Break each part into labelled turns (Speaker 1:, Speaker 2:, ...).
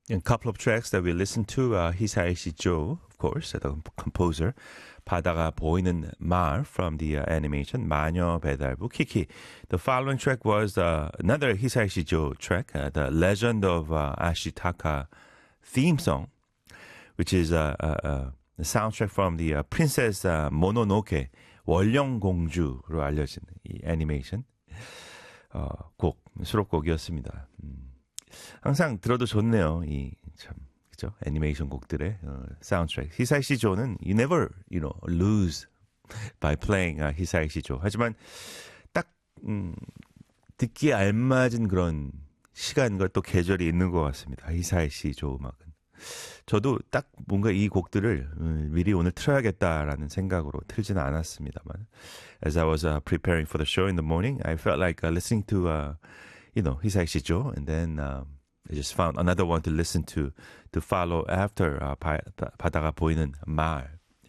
Speaker 1: A couple of tracks that we listened to, Hisaishi Joe, of course, the composer. 바다가 보이는 말 from the animation 마녀 배달부 Kiki. The following track was another Hisaishi Joe track, the Legend of Ashitaka theme song, which is the soundtrack from the Princess Mononoke 월령공주로 알려진 이 애니메이션 곡 수록곡이었습니다. 항상 들어도 좋네요. 이 참 그죠? 애니메이션 곡들의 사운드트랙. 히사이시 조는 you never, lose by playing 히사이시 조. 하지만 딱 듣기에 알맞은 그런 시간과 또 계절이 있는 것 같습니다. 히사이시 조 음악은. 저도 딱 뭔가 이 곡들을 미리 오늘 틀어야겠다라는 생각으로 틀지는 않았습니다만, as I was preparing for the show in the morning, I felt like listening to, Hisaishi Jo, and then I just found another one to listen to follow after 바다가 보이는 말.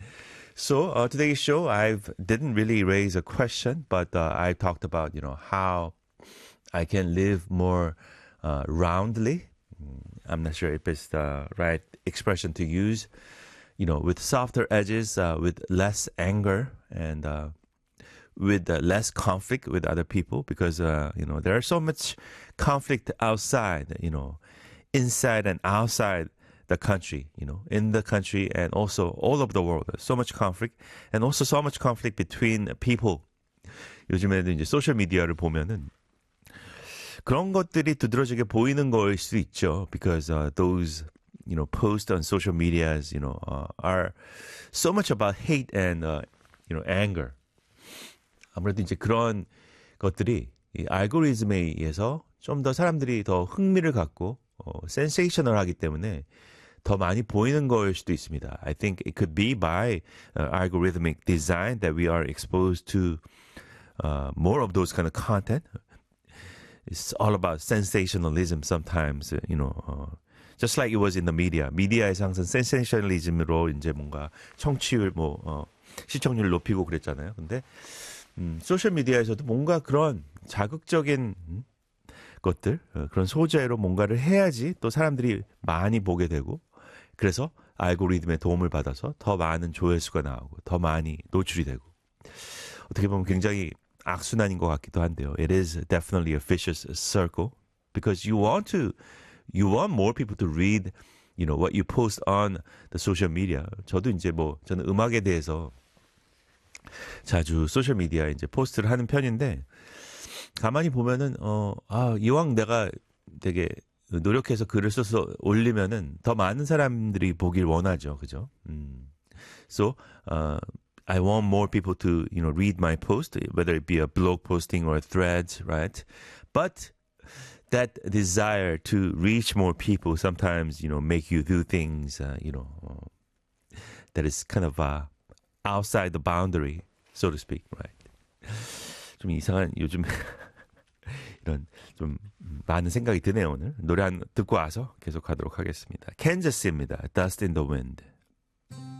Speaker 1: So today's show, I didn't really raise a question, but I talked about, how I can live more roundly. I'm not sure if it's the right expression to use, with softer edges, with less anger, and with less conflict with other people, because, there are so much conflict outside, inside and outside the country, in the country and also all over the world. There's so much conflict, and also so much conflict between people. 요즘에는 이제 소셜미디어를 보면은 그런 것들이 두드러지게 보이는 거일 수도 있죠. Because those, posts on social medias, are so much about hate and, anger. 아무래도 이제 그런 것들이 이 알고리즘에 의해서 좀 더 사람들이 더 흥미를 갖고 센세이셔널하기 때문에 더 많이 보이는 거일 수도 있습니다. I think it could be by algorithmic design that we are exposed to more of those kind of content. It's all about sensationalism sometimes, just like it was in the media. 미디어에서 항상 센세이셔널리즘으로 이제 뭔가 청취율, 시청률 높이고 그랬잖아요. 근데 소셜미디어에서도 뭔가 그런 자극적인 것들, 그런 소재로 뭔가를 해야지 또 사람들이 많이 보게 되고, 그래서 알고리즘의 도움을 받아서 더 많은 조회수가 나오고 더 많이 노출이 되고, 어떻게 보면 굉장히 악순환인 것 같기도 한데요. It is definitely a vicious circle, because you want more people to read, what you post on the social media. 저도 이제 저는 음악에 대해서 자주 소셜미디어에 이제 포스트를 하는 편인데, 가만히 보면은, 이왕 내가 되게 노력해서 글을 써서 올리면은 더 많은 사람들이 보길 원하죠. 그죠? So, I want more people to, read my post, whether it be a blog posting or a thread, right? But that desire to reach more people sometimes, make you do things, that is kind of, outside the boundary, so to speak, right? 좀 이상한 요즘 이런 좀 많은 생각이 드네요. 오늘 노래 한 듣고 와서 계속 하도록 하겠습니다. 캔자스입니다. Dust in the Wind.